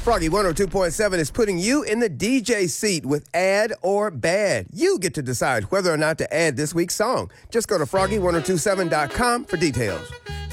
Froggy 102.7 is putting you in the DJ seat with Add or Bad. You get to decide whether or not to add this week's song. Just go to froggy1027.com for details.